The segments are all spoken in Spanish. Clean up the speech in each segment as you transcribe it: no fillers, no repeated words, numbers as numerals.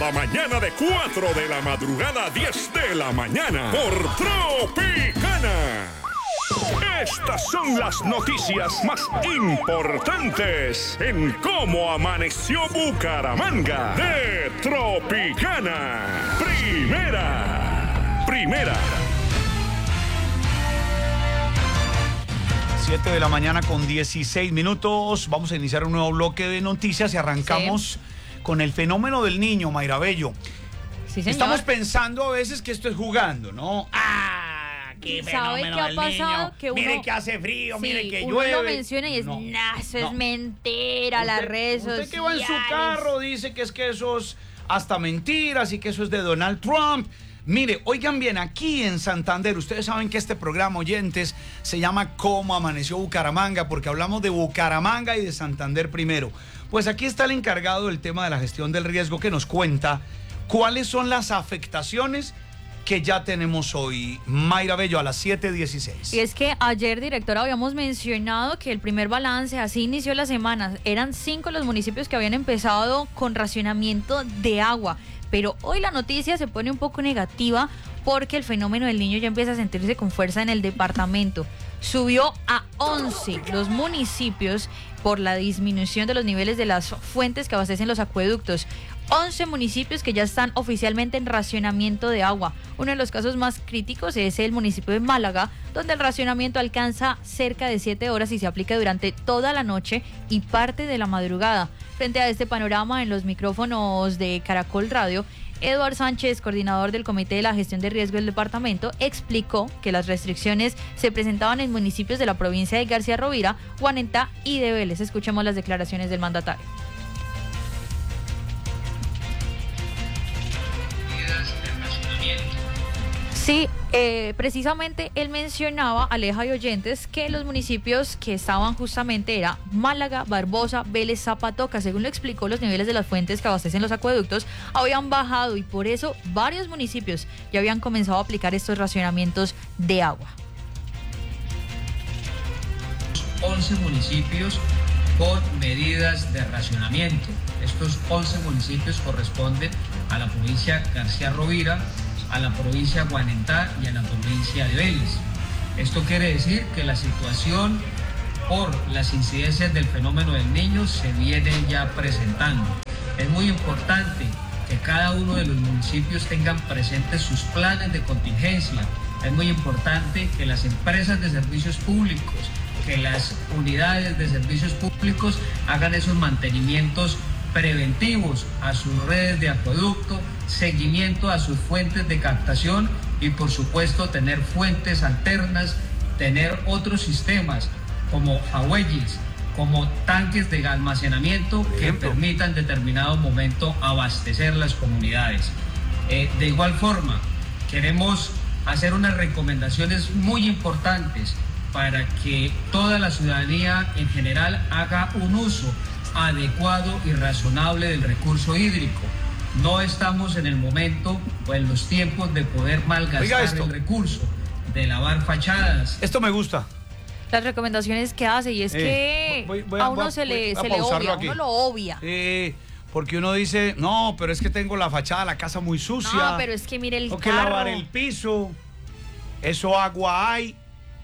cada mañana de 4 de la madrugada a 10 de la mañana por Tropicana. Estas son las noticias más importantes en cómo amaneció Bucaramanga de Tropicana. Primera. 7 de la mañana con 16 minutos. Vamos a iniciar un nuevo bloque de noticias y arrancamos con el fenómeno del niño, Mayra Bello. Sí, señor. Estamos pensando a veces que esto es jugando, ¿no? ¡Qué fenómeno del niño! Que uno, mire que hace frío, mire que uno llueve. lo menciona y es, eso es mentira, las redes sociales. Usted que va en su carro dice que eso es hasta mentiras y que eso es de Donald Trump. Mire, oigan bien, aquí en Santander, ustedes saben que este programa, oyentes, se llama ¿Cómo amaneció Bucaramanga? Porque hablamos de Bucaramanga y de Santander primero. Pues aquí está el encargado del tema de la gestión del riesgo que nos cuenta cuáles son las afectaciones que ya tenemos hoy. Mayra Bello, a las 7:16. Y es que ayer, directora, habíamos mencionado que el primer balance, así inició la semana, eran 5 los municipios que habían empezado con racionamiento de agua. Pero hoy la noticia se pone un poco negativa porque el fenómeno del niño ya empieza a sentirse con fuerza en el departamento. Subió a 11 los municipios por la disminución de los niveles de las fuentes que abastecen los acueductos. 11 municipios que ya están oficialmente en racionamiento de agua. Uno de los casos más críticos es el municipio de Málaga, donde el racionamiento alcanza cerca de 7 horas y se aplica durante toda la noche y parte de la madrugada. Frente a este panorama, en los micrófonos de Caracol Radio, Eduard Sánchez, coordinador del Comité de la Gestión de Riesgo del departamento, explicó que las restricciones se presentaban en municipios de la provincia de García Rovira, Guanentá y de Vélez. Escuchemos las declaraciones del mandatario. Sí, precisamente él mencionaba, Aleja y oyentes, que los municipios que estaban justamente era Málaga, Barbosa, Vélez, Zapatoca. Según lo explicó, los niveles de las fuentes que abastecen los acueductos habían bajado y por eso varios municipios ya habían comenzado a aplicar estos racionamientos de agua. 11 municipios con medidas de racionamiento. Estos 11 municipios corresponden a la provincia García Rovira, a la provincia de Guanentá y a la provincia de Vélez. Esto quiere decir que la situación por las incidencias del fenómeno del niño se viene ya presentando. Es muy importante que cada uno de los municipios tengan presentes sus planes de contingencia. Es muy importante que las empresas de servicios públicos, que las unidades de servicios públicos hagan esos mantenimientos preventivos a sus redes de acueducto, seguimiento a sus fuentes de captación y por supuesto tener fuentes alternas, tener otros sistemas como jagüeyes, como tanques de almacenamiento que permitan en determinado momento abastecer las comunidades. De igual forma, queremos hacer unas recomendaciones muy importantes para que toda la ciudadanía en general haga un uso adecuado y razonable del recurso hídrico. No estamos en el momento o en los tiempos de poder malgastar el recurso, de lavar fachadas. Esto me gusta. Las recomendaciones que hace, y es que a uno se le obvia, uno lo obvia. Porque uno dice, no, pero es que tengo la fachada de la casa muy sucia. No, pero es que mire el carro. Tengo que lavar el piso. Eso agua hay.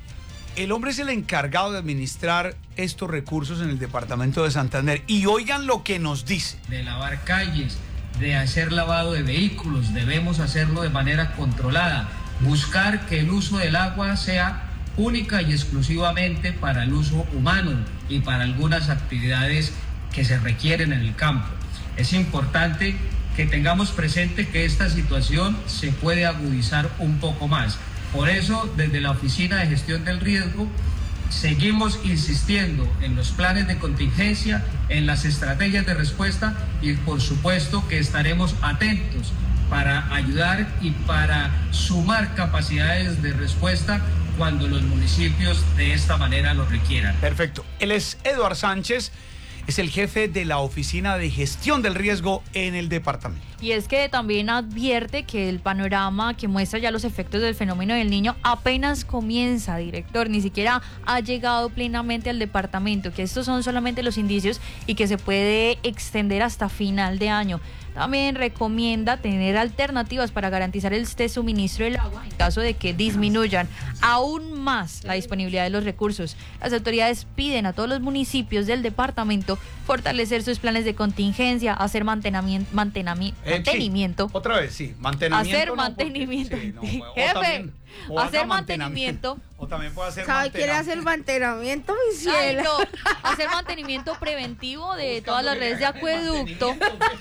El hombre es el encargado de administrar estos recursos en el departamento de Santander. Y oigan lo que nos dice. De lavar calles, de hacer lavado de vehículos, debemos hacerlo de manera controlada. Buscar que el uso del agua sea única y exclusivamente para el uso humano y para algunas actividades que se requieren en el campo. Es importante que tengamos presente que esta situación se puede agudizar un poco más. Por eso, desde la Oficina de Gestión del Riesgo, seguimos insistiendo en los planes de contingencia, en las estrategias de respuesta y, por supuesto, que estaremos atentos para ayudar y para sumar capacidades de respuesta cuando los municipios de esta manera lo requieran. Perfecto. Él es Eduard Sánchez, es el jefe de la Oficina de Gestión del Riesgo en el departamento. Y es que también advierte que el panorama que muestra ya los efectos del fenómeno del Niño apenas comienza, director, ni siquiera ha llegado plenamente al departamento, que estos son solamente los indicios y que se puede extender hasta final de año. También recomienda tener alternativas para garantizar este suministro del agua en caso de que disminuyan aún más la disponibilidad de los recursos. Las autoridades piden a todos los municipios del departamento fortalecer sus planes de contingencia, hacer mantenimiento. Sí, otra vez, sí, mantenimiento. Hacer no, mantenimiento. Porque, sí, no, Jefe, o hacer haga mantenimiento. O también puede hacer ¿Sabe? Quiere hacer mantenimiento, mi Ay, cielo. no, hacer mantenimiento preventivo de todas las redes de acueducto.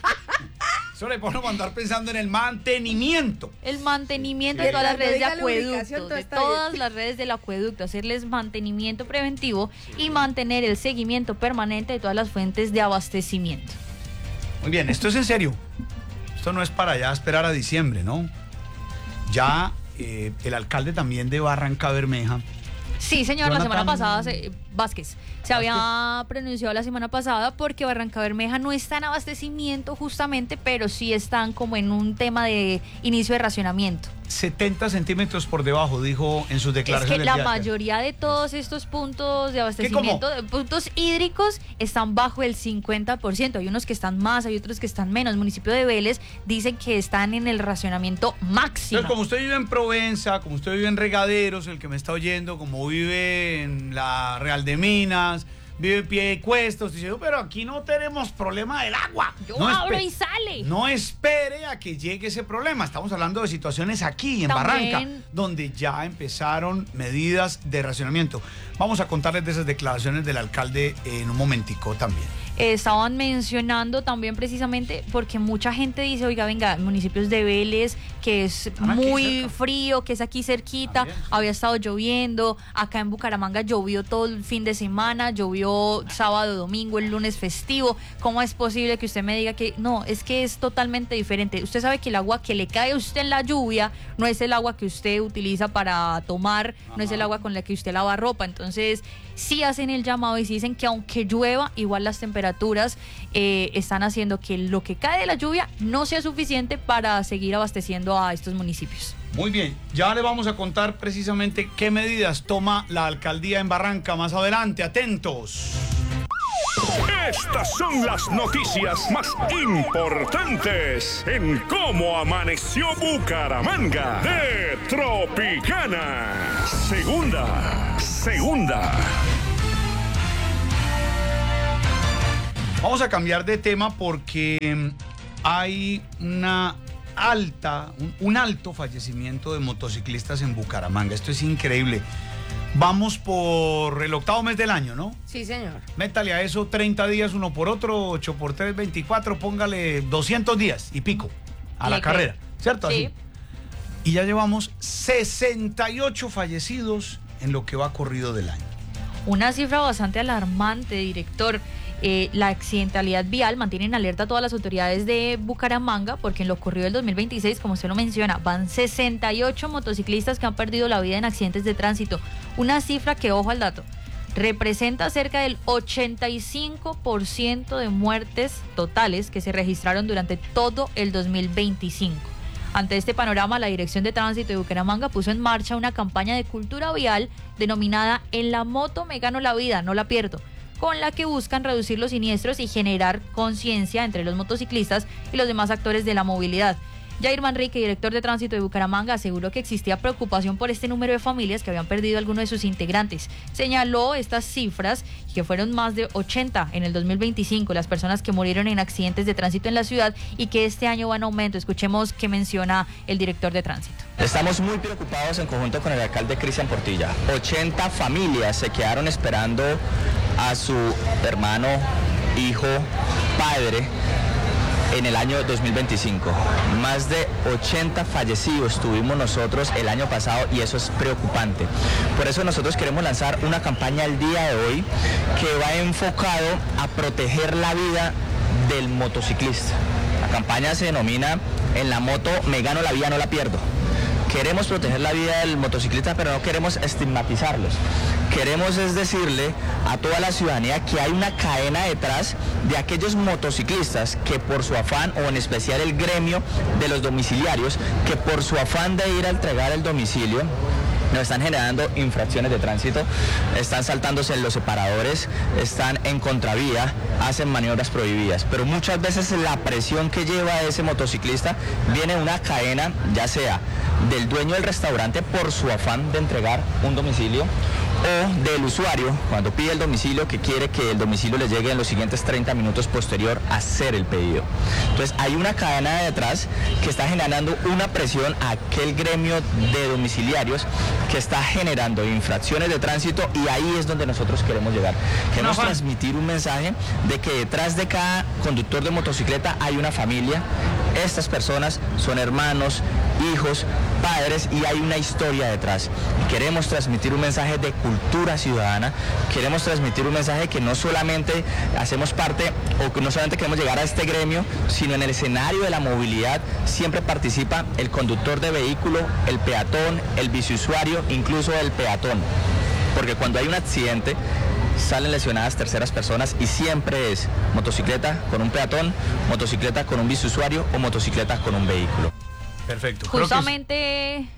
Eso le pone a andar pensando en el mantenimiento. El mantenimiento Sí. de todas las redes de Diga lubricación, acueducto, todo de está todas bien. las redes del acueducto, hacerles mantenimiento preventivo y mantener el seguimiento permanente de todas las fuentes de abastecimiento. Muy bien, esto es en serio. Esto no es para ya esperar a diciembre, ¿no? Ya el alcalde también de Barranca Bermeja. Sí, señor, la semana Jonathan pasada, Vázquez, se había pronunciado la semana pasada porque Barranca Bermeja no está en abastecimiento justamente, pero sí están como en un tema de inicio de racionamiento. 70 centímetros por debajo, dijo en sus Es declaraciones. que del la día de ayer. mayoría de todos estos puntos de ¿Qué, abastecimiento, de puntos hídricos, están bajo el 50%. Hay unos que están más, hay otros que están menos. El municipio de Vélez dicen que están en el racionamiento máximo. Entonces, como usted vive en Provenza, como usted vive en Regaderos, el que me está oyendo, como vive en la Real de Minas, vive en Piedecuesta, dice, pero aquí no tenemos problema del agua. Yo No abro espe- y sale. No espere a que llegue ese problema. Estamos hablando de situaciones aquí en También- Barranca, donde ya empezaron medidas de racionamiento. Vamos a contarles de esas declaraciones del alcalde en un momentico también. Estaban mencionando también precisamente porque mucha gente dice, oiga, venga, municipios de Vélez, que es Están aquí muy cerca. frío, que es aquí cerquita, También, sí. había estado lloviendo, acá en Bucaramanga llovió todo el fin de semana, llovió sábado, domingo, el lunes festivo. ¿Cómo es posible que usted me diga que no? Es que es totalmente diferente. Usted sabe que el agua que le cae a usted en la lluvia no es el agua que usted utiliza para tomar, no es el agua con la que usted lava ropa. Entonces, sí hacen el llamado y sí dicen que aunque llueva, igual las temperaturas están haciendo que lo que cae de la lluvia no sea suficiente para seguir abasteciendo a estos municipios. Muy bien, ya le vamos a contar precisamente qué medidas toma la alcaldía en Barranca más adelante. Atentos. Estas son las noticias más importantes en cómo amaneció Bucaramanga de Tropicana. Segunda. Vamos a cambiar de tema porque hay un alto fallecimiento de motociclistas en Bucaramanga. Esto es increíble. Vamos por el 8º mes del año, ¿no? Sí, señor. Métale a eso 30 días uno por otro, 8 por 3, 24, póngale 200 días y pico a la Le creo. carrera, ¿cierto? Sí. Así. Y ya llevamos 68 fallecidos en lo que va corrido del año. Una cifra bastante alarmante, director. La accidentalidad vial mantiene en alerta a todas las autoridades de Bucaramanga porque en lo ocurrido del 2026, como usted lo menciona, van 68 motociclistas que han perdido la vida en accidentes de tránsito. Una cifra que, ojo al dato, representa cerca del 85% de muertes totales que se registraron durante todo el 2025. Ante este panorama, la Dirección de Tránsito de Bucaramanga puso en marcha una campaña de cultura vial denominada En la moto me gano la vida, no la pierdo, con la que buscan reducir los siniestros y generar conciencia entre los motociclistas y los demás actores de la movilidad. Jair Manrique, director de Tránsito de Bucaramanga, aseguró que existía preocupación por este número de familias que habían perdido a alguno de sus integrantes. Señaló estas cifras, que fueron más de 80 en el 2025, las personas que murieron en accidentes de tránsito en la ciudad y que este año van en aumento. Escuchemos qué menciona el director de Tránsito. Estamos muy preocupados en conjunto con el alcalde Cristian Portilla. 80 familias se quedaron esperando a su hermano, hijo, padre en el año 2025. Más de 80 fallecidos tuvimos nosotros el año pasado y eso es preocupante. Por eso nosotros queremos lanzar una campaña el día de hoy que va enfocado a proteger la vida del motociclista. La campaña se denomina En la moto me gano la vida, no la pierdo. Queremos proteger la vida del motociclista, pero no queremos estigmatizarlos. queremos es decirle a toda la ciudadanía que hay una cadena detrás de aquellos motociclistas que por su afán, o en especial el gremio de los domiciliarios, que por su afán de ir a entregar el domicilio, nos están generando infracciones de tránsito, están saltándose en los separadores, están en contravía, hacen maniobras prohibidas. Pero muchas veces la presión que lleva ese motociclista viene de una cadena, ya sea del dueño del restaurante por su afán de entregar un domicilio, o del usuario cuando pide el domicilio, que quiere que el domicilio le llegue en los siguientes 30 minutos posterior a hacer el pedido. Entonces hay una cadena de detrás que está generando una presión a aquel gremio de domiciliarios que está generando infracciones de tránsito, y ahí es donde nosotros queremos llegar. Queremos transmitir un mensaje de que detrás de cada conductor de motocicleta hay una familia. Estas personas son hermanos, hijos, padres, y hay una historia detrás. Queremos transmitir un mensaje de cultura ciudadana, queremos transmitir un mensaje que no solamente hacemos parte, o que no solamente queremos llegar a este gremio, sino en el escenario de la movilidad siempre participa el conductor de vehículo, el peatón, el biciusuario, incluso el peatón. Porque cuando hay un accidente, salen lesionadas terceras personas, y siempre es motocicleta con un peatón, motocicleta con un biciusuario o motocicleta con un vehículo. Perfecto. Justamente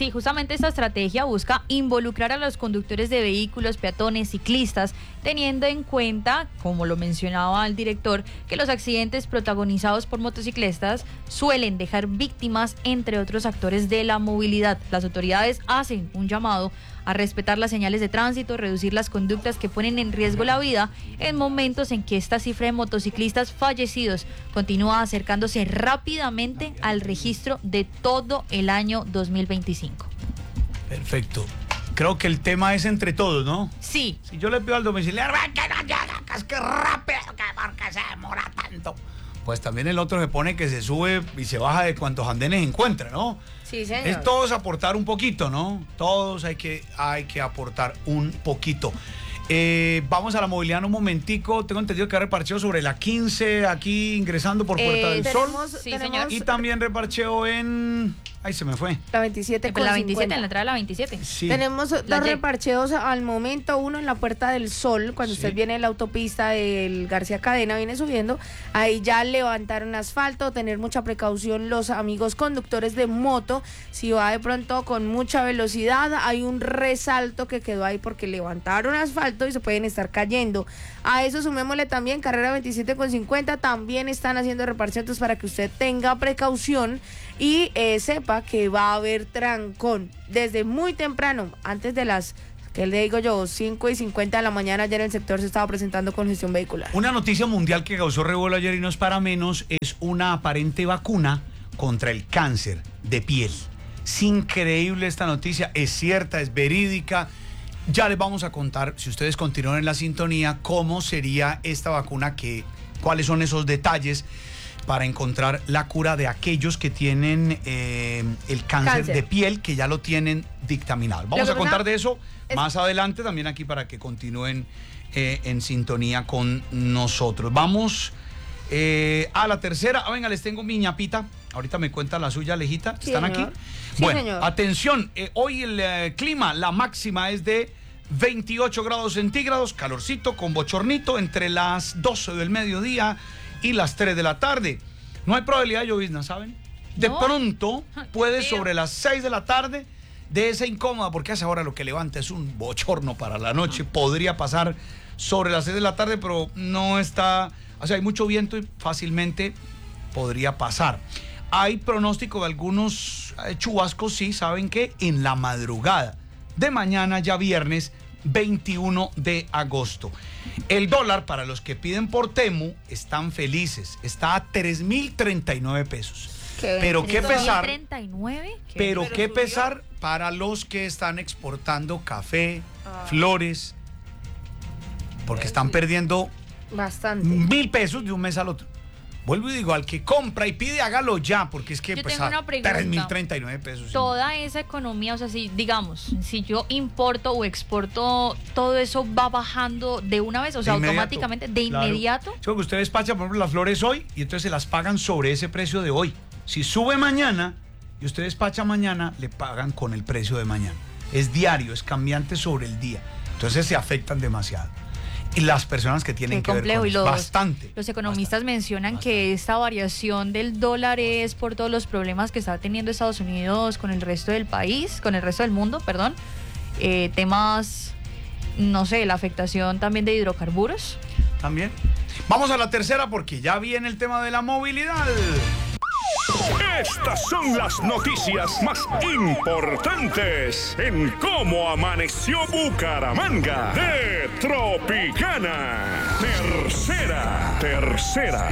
esta estrategia busca involucrar a los conductores de vehículos, peatones, ciclistas, teniendo en cuenta, como lo mencionaba el director, que los accidentes protagonizados por motociclistas suelen dejar víctimas, entre otros actores de la movilidad. Las autoridades hacen un llamado a respetar las señales de tránsito, reducir las conductas que ponen en riesgo la vida en momentos en que esta cifra de motociclistas fallecidos continúa acercándose rápidamente al registro de todo el año 2025. Perfecto. Creo que el tema es entre todos, ¿no? Sí. Si yo le pido al domiciliario, es que rápido, que porque se demora tanto, pues también el otro se pone que se sube y se baja de cuantos andenes encuentra, ¿no? Sí, señor. Es todos aportar un poquito, ¿no? Todos hay que aportar un poquito. Vamos a la movilidad en un momentico. Tengo entendido que ha reparcheo sobre la 15 aquí ingresando por Puerta del Sol. Sí, señor. Y también reparcheo en... Ay, se me fue. La 27 con La 27, 50. en la entrada de la 27. Sí. Tenemos dos Y. reparcheos al momento, uno en la Puerta del Sol, cuando Sí. usted viene en la autopista del García Cadena, viene subiendo, ahí ya levantaron asfalto, tener mucha precaución los amigos conductores de moto, si va de pronto con mucha velocidad, hay un resalto que quedó ahí porque levantaron asfalto y se pueden estar cayendo. A eso sumémosle también carrera 27 con 50, también están haciendo reparcheos para que usted tenga precaución y sepa que va a haber trancón desde muy temprano, antes de las, que le digo yo, 5:50 de la mañana. Ya en el sector se estaba presentando congestión vehicular. Una noticia mundial que causó revuelo ayer y no es para menos, es una aparente vacuna contra el cáncer de piel. Es increíble esta noticia, es cierta, es verídica. Ya les vamos a contar, si ustedes continúan en la sintonía, cómo sería esta vacuna, cuáles son esos detalles para encontrar la cura de aquellos que tienen el cáncer de piel, que ya lo tienen dictaminado. Vamos a contar de eso más adelante, también aquí para que continúen en sintonía con nosotros. Vamos a la tercera. Ah, venga, les tengo mi ñapita. Ahorita me cuenta la suya, Alejita. Sí, ¿Están señor. aquí? Sí, bueno, señor. atención. Hoy el clima, la máxima es de 28 grados centígrados, calorcito con bochornito entre las 12 del mediodía y las 3 de la tarde. No hay probabilidad de llovizna, ¿saben? De No. pronto puede Qué feo. sobre las 6 de la tarde, de esa incómoda, porque a esa hora lo que levanta es un bochorno para la noche. Podría pasar sobre las 6 de la tarde, pero no está... O sea, hay mucho viento y fácilmente podría pasar. Hay pronóstico de algunos chubascos, sí, ¿saben qué? En la madrugada de mañana, ya viernes 21 de agosto. El dólar, para los que piden por Temu, están felices. Está a 3.039 pesos. Pero qué pesar, 39. pero qué pesar para los que están exportando café, flores, porque están perdiendo Bastante. 1.000 pesos de un mes al otro. Vuelvo y digo, al que compra y pide, hágalo ya, porque es que Yo pues tengo a una pregunta. 3.039 pesos. Toda esa economía, o sea, si digamos, si yo importo o exporto, todo eso va bajando de una vez, o sea, De inmediato, automáticamente, de claro. inmediato. Sí, porque usted despacha, por ejemplo, las flores hoy y entonces se las pagan sobre ese precio de hoy. Si sube mañana y usted despacha mañana, le pagan con el precio de mañana. Es diario, es cambiante sobre el día. Entonces se afectan demasiado. Y las personas que tienen que ver con eso, bastante. Los economistas mencionan que esta variación del dólar es por todos los problemas que está teniendo Estados Unidos con el resto del país, con el resto del mundo, perdón. Temas, no sé, la afectación también de hidrocarburos. También. Vamos a la tercera porque ya viene el tema de la movilidad. Estas son las noticias más importantes en cómo amaneció Bucaramanga de Tropicana. Tercera.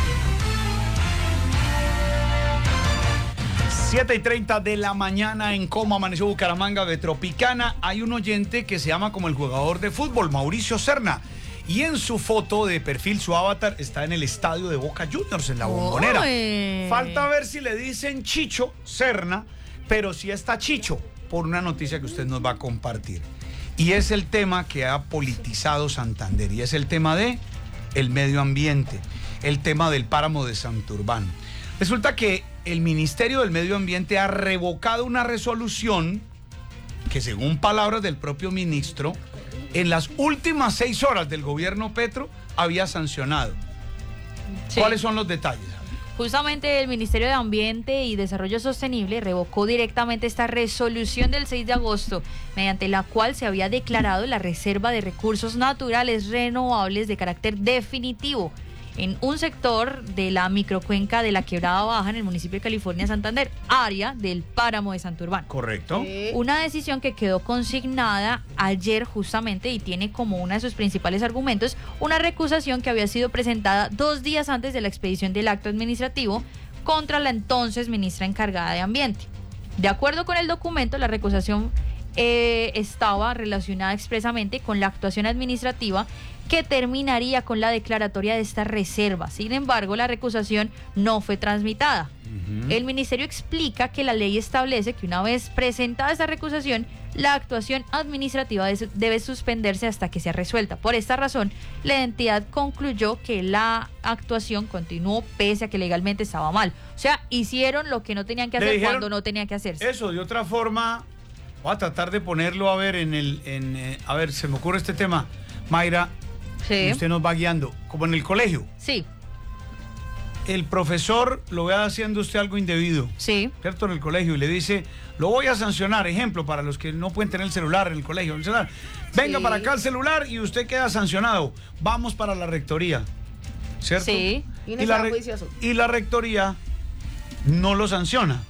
7:30 de la mañana en cómo amaneció Bucaramanga de Tropicana. Hay un oyente que se llama como el jugador de fútbol, Mauricio Serna. Y en su foto de perfil, su avatar está en el estadio de Boca Juniors, en la Bombonera. Falta ver si le dicen Chicho Serna, pero sí está Chicho, por una noticia que usted nos va a compartir. Y es el tema que ha politizado Santander, y es el tema de el medio ambiente, el tema del páramo de Santurbán. Resulta que el Ministerio del Medio Ambiente ha revocado una resolución que, según palabras del propio ministro, en las últimas 6 horas del gobierno Petro había sancionado. Sí. ¿Cuáles son los detalles? Justamente el Ministerio de Ambiente y Desarrollo Sostenible revocó directamente esta resolución del 6 de agosto, mediante la cual se había declarado la reserva de recursos naturales renovables de carácter definitivo en un sector de la microcuenca de la Quebrada Baja en el municipio de California, Santander, área del páramo de Santurbán. Correcto. Una decisión que quedó consignada ayer justamente y tiene como uno de sus principales argumentos una recusación que había sido presentada 2 días antes de la expedición del acto administrativo contra la entonces ministra encargada de Ambiente. De acuerdo con el documento, la recusación estaba relacionada expresamente con la actuación administrativa que terminaría con la declaratoria de esta reserva. Sin embargo, la recusación no fue transmitada. El ministerio explica que la ley establece que una vez presentada esta recusación, la actuación administrativa debe suspenderse hasta que sea resuelta. Por esta razón, la entidad concluyó que la actuación continuó pese a que legalmente estaba mal. O sea, hicieron lo que no tenían que hacer cuando no tenía que hacerse. Eso, de otra forma, voy a tratar de ponerlo, a ver, a ver, se me ocurre este tema, Mayra. Sí. Usted nos va guiando, como en el colegio. Sí. El profesor lo ve haciendo usted algo indebido. Sí. ¿Cierto? En el colegio, y le dice, lo voy a sancionar. Ejemplo, para los que no pueden tener el celular en el colegio. El celular. Venga para acá el celular y usted queda sancionado. Vamos para la rectoría. ¿Cierto? Sí. Y la rectoría no lo sanciona.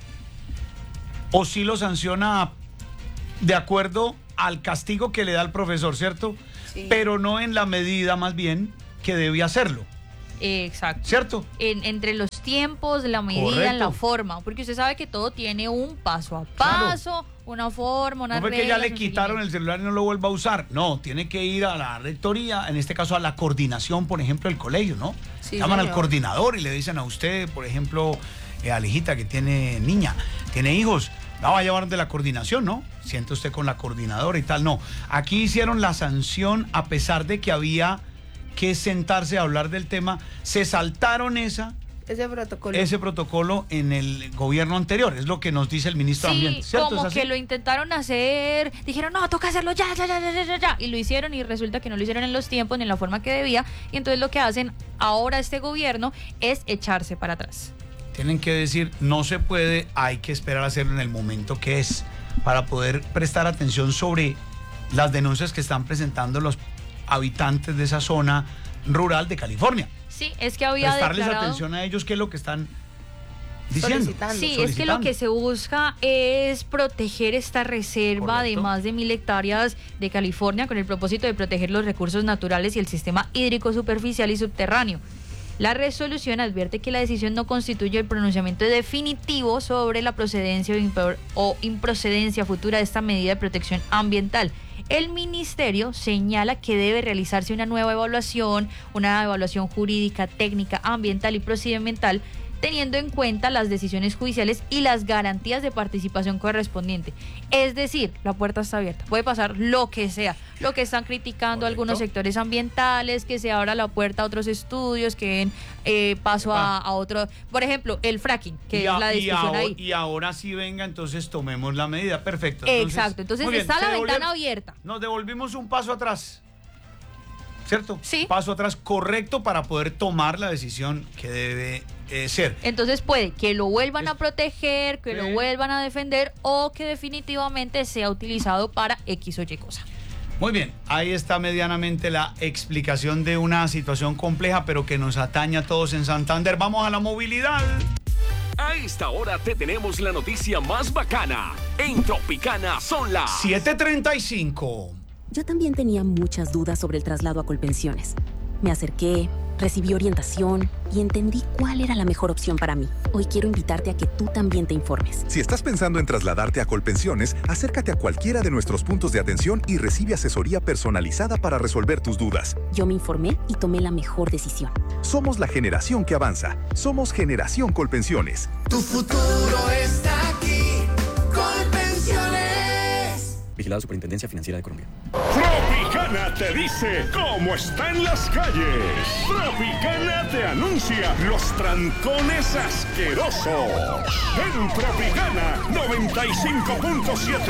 O sí lo sanciona de acuerdo al castigo que le da el profesor, ¿cierto? Sí. Pero no en la medida, más bien, que debía hacerlo. Exacto. ¿Cierto? Entre los tiempos, la medida, en la forma. Porque usted sabe que todo tiene un paso a paso, una forma, una regla. No fue que ya le quitaron el celular y no lo vuelva a usar. No, tiene que ir a la rectoría, en este caso a la coordinación, por ejemplo, del colegio, ¿no? Sí, llaman al coordinador y le dicen a usted, por ejemplo, a la hijita que tiene niña, tiene hijos, la va a llevar de la coordinación, ¿no? Siente usted con la coordinadora y tal. No, aquí hicieron la sanción a pesar de que había que sentarse a hablar del tema. Se saltaron ese protocolo en el gobierno anterior, es lo que nos dice el ministro de Ambiente, ¿cierto? Como que lo intentaron hacer, dijeron, no, toca hacerlo ya, y lo hicieron, y resulta que no lo hicieron en los tiempos ni en la forma que debía, y entonces lo que hacen ahora este gobierno es echarse para atrás. Tienen que decir, no se puede, hay que esperar a hacerlo en el momento que es, para poder prestar atención sobre las denuncias que están presentando los habitantes de esa zona rural de California. Sí, es que había prestarles declarado... atención a ellos, qué es lo que están diciendo. Sí, es que lo que se busca es proteger esta reserva de más de 1.000 hectáreas de California con el propósito de proteger los recursos naturales y el sistema hídrico superficial y subterráneo. La resolución advierte que la decisión no constituye el pronunciamiento definitivo sobre la procedencia o improcedencia futura de esta medida de protección ambiental. El ministerio señala que debe realizarse una nueva evaluación, una evaluación jurídica, técnica, ambiental y procedimental teniendo en cuenta las decisiones judiciales y las garantías de participación correspondiente. Es decir, la puerta está abierta, puede pasar lo que sea, lo que están criticando algunos sectores ambientales, que se abra la puerta a otros estudios, que den paso a otro, por ejemplo, el fracking, que es la discusión ahí. Y ahora sí venga, entonces tomemos la medida, perfecto. Entonces, exacto, entonces está la ventana abierta. Nos devolvimos un paso atrás, ¿cierto? Sí. Paso atrás correcto para poder tomar la decisión que debe ser. Entonces puede que lo vuelvan a proteger, que lo vuelvan a defender o que definitivamente sea utilizado para X o Y cosa. Muy bien, ahí está medianamente la explicación de una situación compleja, pero que nos atañe a todos en Santander. Vamos a la movilidad. A esta hora te tenemos la noticia más bacana. En Tropicana son las 7:35. Yo también tenía muchas dudas sobre el traslado a Colpensiones. Me acerqué, recibí orientación y entendí cuál era la mejor opción para mí. Hoy quiero invitarte a que tú también te informes. Si estás pensando en trasladarte a Colpensiones, acércate a cualquiera de nuestros puntos de atención y recibe asesoría personalizada para resolver tus dudas. Yo me informé y tomé la mejor decisión. Somos la generación que avanza. Somos Generación Colpensiones. Tu futuro está aquí. Colpensiones. Vigilado Superintendencia Financiera de Colombia. Tropicana te dice cómo está en las calles. Tropicana te anuncia los trancones asquerosos. En Tropicana 95.7.